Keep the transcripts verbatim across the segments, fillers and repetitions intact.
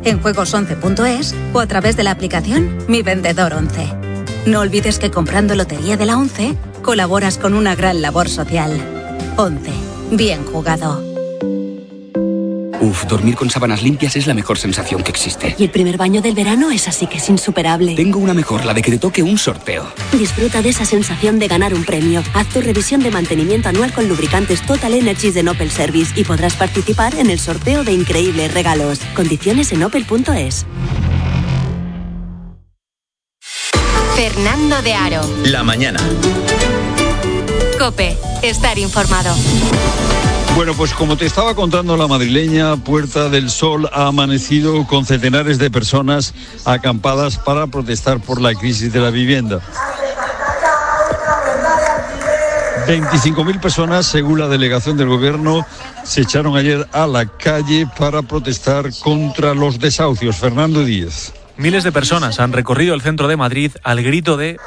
en juegos once punto es o a través de la aplicación Mi Vendedor once. No olvides que comprando Lotería de la once, colaboras con una gran labor social. once. Bien jugado. Uf, dormir con sábanas limpias es la mejor sensación que existe. Y el primer baño del verano es así que es insuperable. Tengo una mejor, la de que te toque un sorteo. Disfruta de esa sensación de ganar un premio. Haz tu revisión de mantenimiento anual con lubricantes Total Energies de Opel Service y podrás participar en el sorteo de increíbles regalos. Condiciones en opel punto es. Fernando de Aro. La mañana. COPE. Estar informado. Bueno, pues como te estaba contando, la madrileña Puerta del Sol ha amanecido con centenares de personas acampadas para protestar por la crisis de la vivienda. veinticinco mil personas, según la delegación del gobierno, se echaron ayer a la calle para protestar contra los desahucios. Fernando Díez. Miles de personas han recorrido el centro de Madrid al grito de...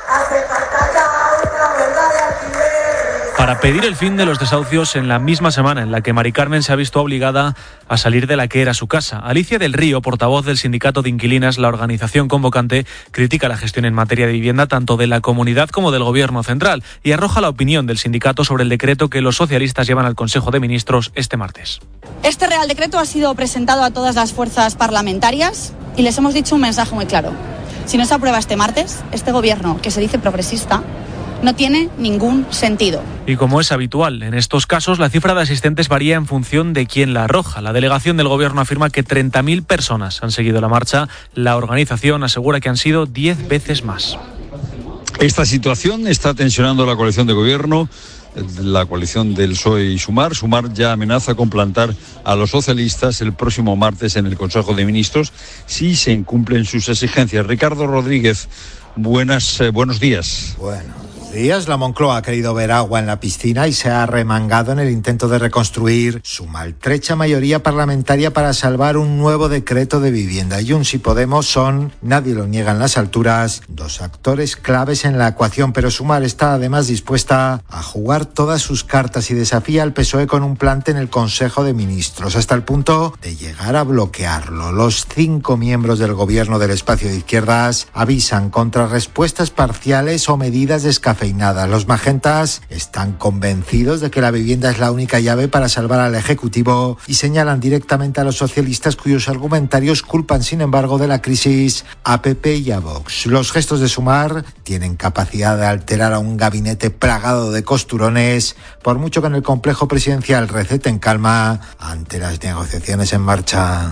para pedir el fin de los desahucios en la misma semana en la que Mari Carmen se ha visto obligada a salir de la que era su casa. Alicia del Río, portavoz del Sindicato de Inquilinas, la organización convocante, critica la gestión en materia de vivienda tanto de la comunidad como del Gobierno central y arroja la opinión del sindicato sobre el decreto que los socialistas llevan al Consejo de Ministros este martes. Este Real Decreto ha sido presentado a todas las fuerzas parlamentarias y les hemos dicho un mensaje muy claro. Si no se aprueba este martes, este Gobierno, que se dice progresista, no tiene ningún sentido. Y como es habitual en estos casos, la cifra de asistentes varía en función de quién la arroja. La delegación del Gobierno afirma que treinta mil personas han seguido la marcha. La organización asegura que han sido diez veces más. Esta situación está tensionando la coalición de gobierno, la coalición del P S O E y Sumar. Sumar ya amenaza con plantar a los socialistas el próximo martes en el Consejo de Ministros si se incumplen sus exigencias. Ricardo Rodríguez, buenas, eh, buenos días. Bueno. Días, la Moncloa ha querido ver agua en la piscina y se ha remangado en el intento de reconstruir su maltrecha mayoría parlamentaria para salvar un nuevo decreto de vivienda. Junts y Podemos son, nadie lo niega en las alturas, dos actores claves en la ecuación, pero Sumar está además dispuesta a jugar todas sus cartas y desafía al P S O E con un plante en el Consejo de Ministros, hasta el punto de llegar a bloquearlo. Los cinco miembros del gobierno del espacio de izquierdas avisan contra respuestas parciales o medidas descafeinadas. Los magentas están convencidos de que la vivienda es la única llave para salvar al Ejecutivo y señalan directamente a los socialistas, cuyos argumentarios culpan, sin embargo, de la crisis a P P y a Vox. Los gestos de Sumar tienen capacidad de alterar a un gabinete plagado de costurones, por mucho que en el complejo presidencial receten calma ante las negociaciones en marcha.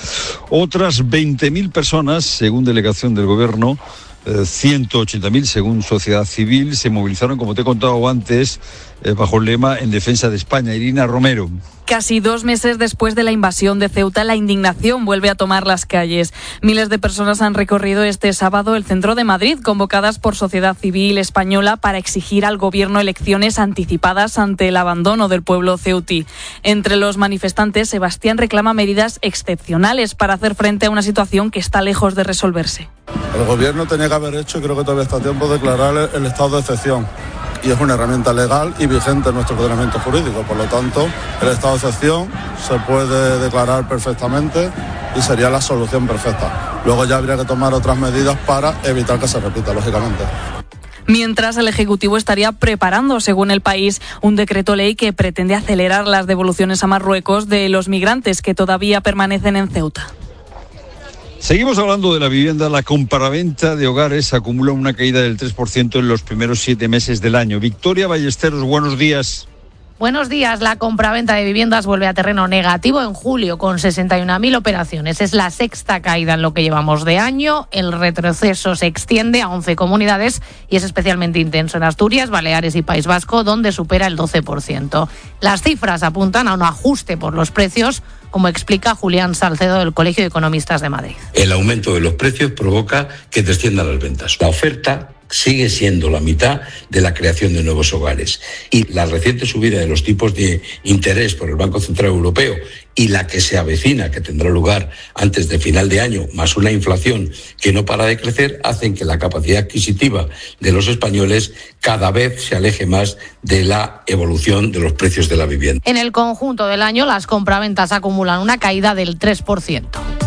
Otras veinte mil personas, según delegación del Gobierno, ciento ochenta mil según Sociedad Civil, se movilizaron, como te he contado antes, eh, bajo el lema En defensa de España. Irina Romero. Casi dos meses después de la invasión de Ceuta, la indignación vuelve a tomar las calles. Miles de personas han recorrido este sábado el centro de Madrid, convocadas por Sociedad Civil Española para exigir al gobierno elecciones anticipadas ante el abandono del pueblo ceutí. Entre los manifestantes, Sebastián reclama medidas excepcionales para hacer frente a una situación que está lejos de resolverse. El gobierno tenía que haber hecho, y creo que todavía está a tiempo, de declarar el estado de excepción. Y es una herramienta legal y vigente en nuestro ordenamiento jurídico. Por lo tanto, el estado de excepción se puede declarar perfectamente y sería la solución perfecta. Luego ya habría que tomar otras medidas para evitar que se repita, lógicamente. Mientras, el Ejecutivo estaría preparando, según El País, un decreto ley que pretende acelerar las devoluciones a Marruecos de los migrantes que todavía permanecen en Ceuta. Seguimos hablando de la vivienda. La compraventa de hogares acumula una caída del tres por ciento en los primeros siete meses del año. Victoria Ballesteros, buenos días. Buenos días. La compraventa de viviendas vuelve a terreno negativo en julio con sesenta y una mil operaciones. Es la sexta caída en lo que llevamos de año. El retroceso se extiende a once comunidades y es especialmente intenso en Asturias, Baleares y País Vasco, donde supera el doce por ciento. Las cifras apuntan a un ajuste por los precios, como explica Julián Salcedo del Colegio de Economistas de Madrid. El aumento de los precios provoca que desciendan las ventas. La oferta sigue siendo la mitad de la creación de nuevos hogares. Y la reciente subida de los tipos de interés por el Banco Central Europeo y la que se avecina, que tendrá lugar antes de final de año, más una inflación que no para de crecer, hacen que la capacidad adquisitiva de los españoles cada vez se aleje más de la evolución de los precios de la vivienda. En el conjunto del año, las compraventas acumulan una caída del tres por ciento.